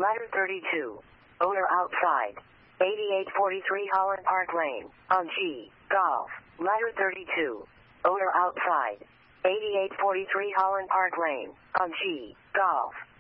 Letter 32. Owner outside. 8843 Holland Park Lane, on G. Golf. Letter 32. Owner outside. 8843 Holland Park Lane, on G. Golf.